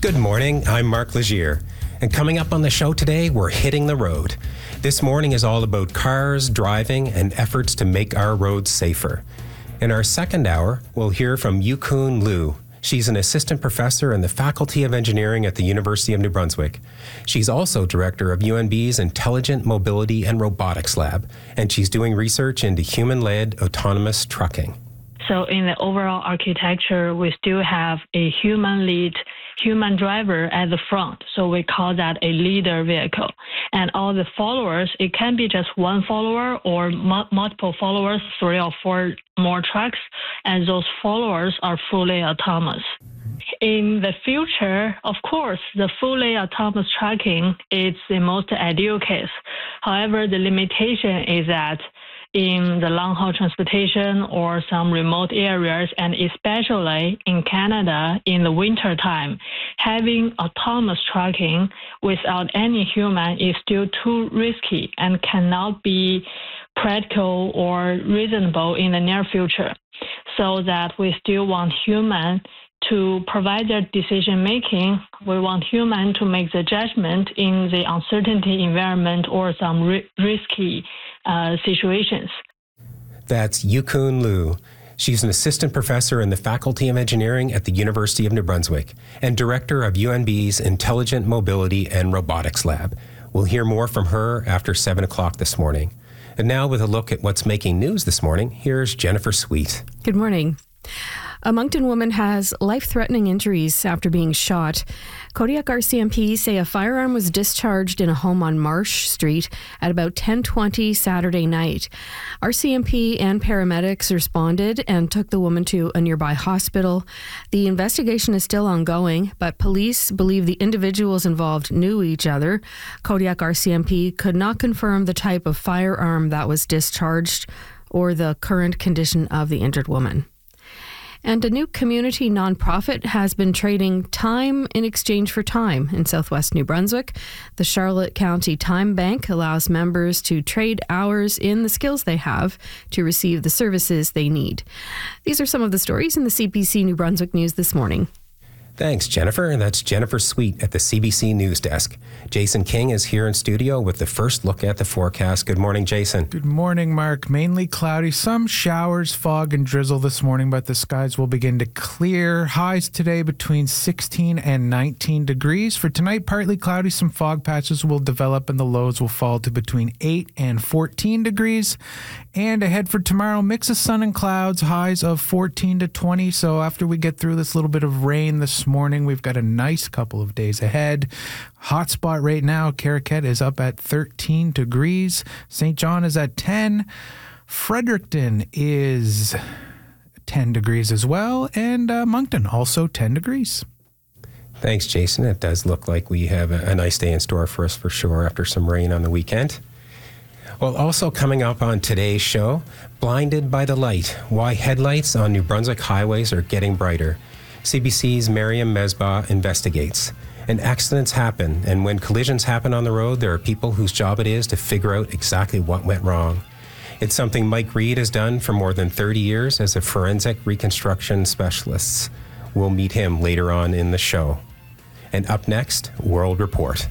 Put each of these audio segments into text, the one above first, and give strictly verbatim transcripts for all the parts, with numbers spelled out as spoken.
Good morning, I'm Mark Legier, and coming up on the show today, we're hitting the road. This morning is all about cars, driving, and efforts to make our roads safer. In our second hour, we'll hear from Yukun Liu. She's an assistant professor in the Faculty of Engineering at the University of New Brunswick. She's also director of U N B's Intelligent Mobility and Robotics Lab, and she's doing research into human-led autonomous trucking. So in the overall architecture, we still have a human lead, human driver at the front. So we call that a leader vehicle. And all the followers, it can be just one follower or mu- multiple followers, three or four more trucks, and those followers are fully autonomous. In the future, of course, the fully autonomous trucking is the most ideal case. However, the limitation is that in the long-haul transportation or some remote areas, and especially in Canada in the winter time, having autonomous trucking without any human is still too risky and cannot be practical or reasonable in the near future. So that we still want human to provide their decision-making. We want human to make the judgment in the uncertainty environment or some ri- risky Uh, situations. That's Yukun Liu. She's an assistant professor in the Faculty of Engineering at the University of New Brunswick and director of U N B's Intelligent Mobility and Robotics Lab. We'll hear more from her after seven o'clock this morning. And now with a look at what's making news this morning, here's Jennifer Sweet. Good morning. A Moncton woman has life-threatening injuries after being shot. Kodiak R C M P say a firearm was discharged in a home on Marsh Street at about ten twenty Saturday night. R C M P and paramedics responded and took the woman to a nearby hospital. The investigation is still ongoing, but police believe the individuals involved knew each other. Kodiak R C M P could not confirm the type of firearm that was discharged or the current condition of the injured woman. And a new community nonprofit has been trading time in exchange for time in southwest New Brunswick. The Charlotte County Time Bank allows members to trade hours in the skills they have to receive the services they need. These are some of the stories in the C B C New Brunswick News this morning. Thanks, Jennifer. And that's Jennifer Sweet at the C B C News Desk. Jason King is here in studio with the first look at the forecast. Good morning, Jason. Good morning, Mark. Mainly cloudy, some showers, fog, and drizzle this morning, but the skies will begin to clear. Highs today between sixteen and nineteen degrees. For tonight, partly cloudy, some fog patches will develop, and the lows will fall to between eight and fourteen degrees. And ahead for tomorrow, mix of sun and clouds, highs of fourteen to twenty. So after we get through this little bit of rain this morning, we've got a nice couple of days ahead. Hot spot right now, Caraquet is up at thirteen degrees. Saint John is at ten. Fredericton is ten degrees as well. And uh, Moncton also ten degrees. Thanks, Jason. It does look like we have a, a nice day in store for us for sure after some rain on the weekend. Well, also coming up on today's show, Blinded by the Light, why headlights on New Brunswick highways are getting brighter. C B C's Miriam Mesbah investigates. And accidents happen, and when collisions happen on the road, there are people whose job it is to figure out exactly what went wrong. It's something Mike Reed has done for more than thirty years as a forensic reconstruction specialist. We'll meet him later on in the show. And up next, World Report.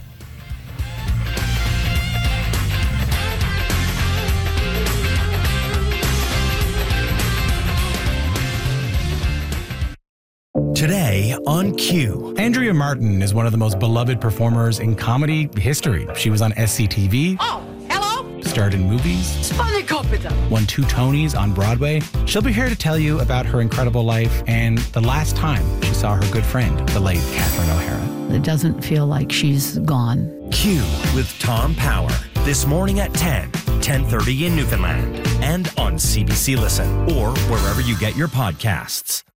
Today on Q. Andrea Martin is one of the most beloved performers in comedy history. She was on S C T V. Oh, hello? Starred in movies. Spanakopita. Won two Tonys on Broadway. She'll be here to tell you about her incredible life and the last time she saw her good friend, the late Catherine O'Hara. It doesn't feel like she's gone. Q with Tom Power. This morning at ten, ten thirty in Newfoundland. And on C B C Listen or wherever you get your podcasts.